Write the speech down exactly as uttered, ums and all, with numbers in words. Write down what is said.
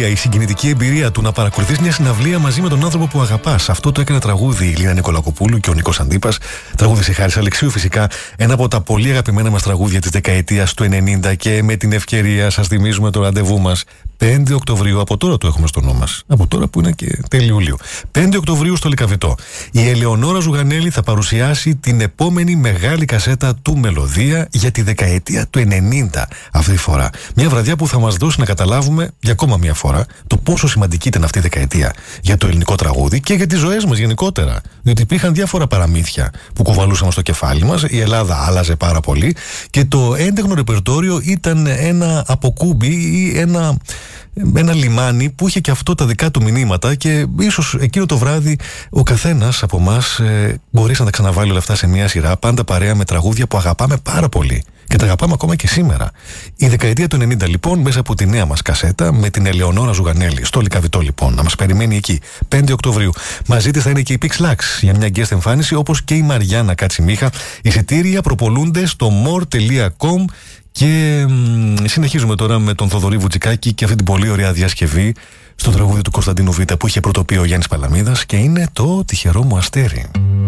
εμπειρία, η συγκινητική εμπειρία του να παρακολουθείς μια συναυλία μαζί με τον άνθρωπο που αγαπάς. Αυτό το έκανε τραγούδι η Λίνα Νικολακοπούλου και ο Νίκος Αντίπας. Τραγούδισε Χάρης Αλεξίου, φυσικά. Ένα από τα πολύ αγαπημένα μας τραγούδια της δεκαετίας του ενενήντα. Και με την ευκαιρία σας θυμίζουμε το ραντεβού μας. πέντε Οκτωβρίου, από τώρα το έχουμε στο νου μας. Από τώρα που είναι και τέλη Ιουλίου. πέντε Οκτωβρίου στο Λυκαβητό. Η Ελεονόρα Ζουγανέλη θα παρουσιάσει την επόμενη μεγάλη κασέτα του Μελωδία για τη δεκαετία του ενενήντα. Αυτή τη φορά. Μια βραδιά που θα μας δώσει να καταλάβουμε για ακόμα μια φορά το πόσο σημαντική ήταν αυτή η δεκαετία για το ελληνικό τραγούδι και για τις ζωές μας γενικότερα. Διότι υπήρχαν διάφορα παραμύθια που κουβαλούσαμε στο κεφάλι μας. Η Ελλάδα άλλαζε πάρα πολύ και το έντεχνο ρεπερτόριο ήταν ένα αποκούμπι ή ένα. Ένα λιμάνι που είχε και αυτό τα δικά του μηνύματα και ίσως εκείνο το βράδυ ο καθένας από εμάς ε, μπορεί να τα ξαναβάλει όλα αυτά σε μια σειρά, πάντα παρέα με τραγούδια που αγαπάμε πάρα πολύ και τα αγαπάμε ακόμα και σήμερα. Η δεκαετία του ενενήντα λοιπόν μέσα από τη νέα μας κασέτα με την Ελεονόρα Ζουγανέλη στο Λυκαβητό λοιπόν να μας περιμένει εκεί πέντε Οκτωβρίου. Μαζί της θα είναι και η Pix Lux για μια guest εμφάνιση όπως και η Μαριάννα Κατσιμίχα. Εισιτήρια προπολούνται στο more τελεία com. Και μ, συνεχίζουμε τώρα με τον Θοδωρή Βουτσικάκη και αυτή την πολύ ωραία διασκευή στο τραγούδι του Κωνσταντίνου Β που είχε πρωτοποιεί ο Γιάννης Παλαμίδας και είναι το «Τυχερό μου αστέρι».